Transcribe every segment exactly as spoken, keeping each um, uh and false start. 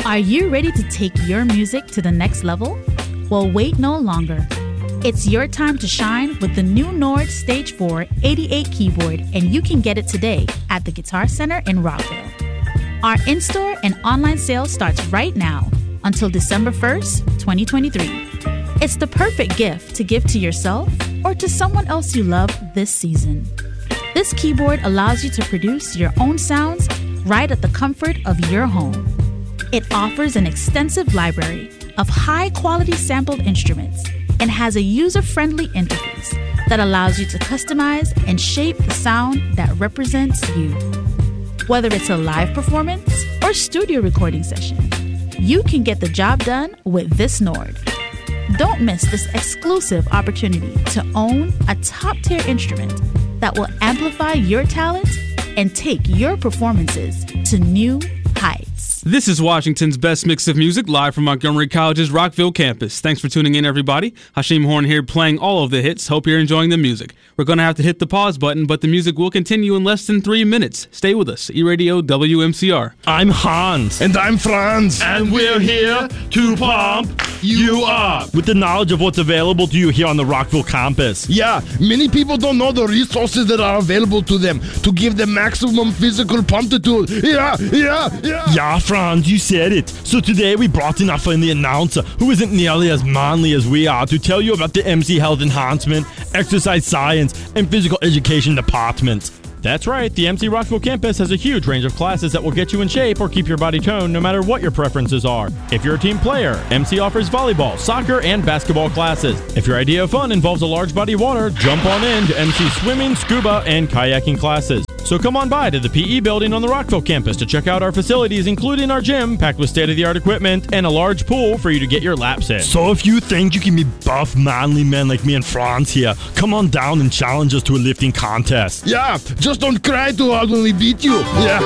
Are you ready to take your music to the next level? Well, wait no longer. It's your time to shine with the new Nord Stage four eighty-eight keyboard, and you can get it today at the Guitar Center in Rockville. Our in-store and online sale starts right now until December first, twenty twenty-three. It's the perfect gift to give to yourself or to someone else you love this season. This keyboard allows you to produce your own sounds right at the comfort of your home. It offers an extensive library of high-quality sampled instruments and has a user-friendly interface that allows you to customize and shape the sound that represents you. Whether it's a live performance or studio recording session, you can get the job done with this Nord. Don't miss this exclusive opportunity to own a top-tier instrument that will amplify your talent and take your performances to new heights. This is Washington's best mix of music, live from Montgomery College's Rockville campus. Thanks for tuning in, everybody. Hashim Horn here, playing all of the hits. Hope you're enjoying the music. We're going to have to hit the pause button, but the music will continue in less than three minutes. Stay with us. E-Radio W M C R. I'm Hans. And I'm Franz. And we're here to pump you up with the knowledge of what's available to you here on the Rockville campus. Yeah, many people don't know the resources that are available to them to give them maximum physical pumptitude. Yeah, yeah, yeah. Yeah, Franz, you said it. So today we brought in our friendly announcer, who isn't nearly as manly as we are, to tell you about the M C Health Enhancement, Exercise Science, and Physical Education departments. That's right, the M C Rockville campus has a huge range of classes that will get you in shape or keep your body toned no matter what your preferences are. If you're a team player, M C offers volleyball, soccer, and basketball classes. If your idea of fun involves a large body of water, jump on in to M C swimming, scuba, and kayaking classes. So come on by to the P E building on the Rockville campus to check out our facilities, including our gym, packed with state-of-the-art equipment, and a large pool for you to get your laps in. So if you think you can be buff, manly men like me and Franz here, come on down and challenge us to a lifting contest. Yeah, just don't cry too hard when we beat you.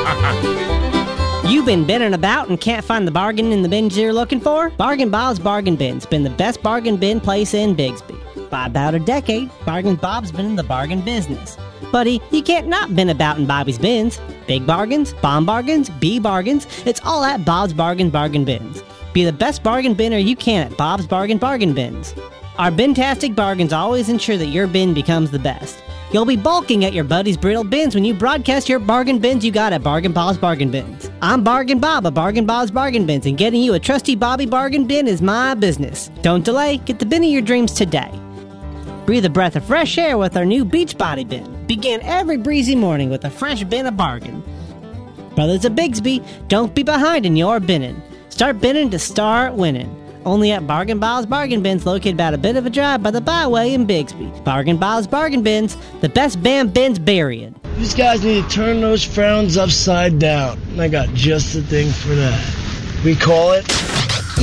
Yeah. You've been binning about and can't find the bargain in the bins you're looking for? Bargain Bob's Bargain Bin's been the best bargain bin place in Bigsby. By about a decade, Bargain Bob's been in the bargain business. Buddy, you can't not bin about in Bobby's Bins. Big bargains, bomb bargains, B bargains, it's all at Bob's Bargain Bargain Bins. Be the best bargain binner you can at Bob's Bargain Bargain Bins. Our bintastic bargains always ensure that your bin becomes the best. You'll be balking at your buddy's brittle bins when you broadcast your bargain bins you got at Bargain Bob's Bargain Bins. I'm Bargain Bob of Bargain Bob's Bargain Bins, and getting you a trusty Bobby bargain bin is my business. Don't delay, get the bin of your dreams today. Breathe a breath of fresh air with our new Beachbody bin. Begin every breezy morning with a fresh bin of bargain. Brothers of Bigsby, don't be behind in your binning. Start binning to start winning. Only at Bargain Bob's Bargain Bins, located about a bit of a drive by the byway in Bigsby. Bargain Bob's Bargain Bins, the best bam bins buried. These guys need to turn those frowns upside down. I got just the thing for that. We call it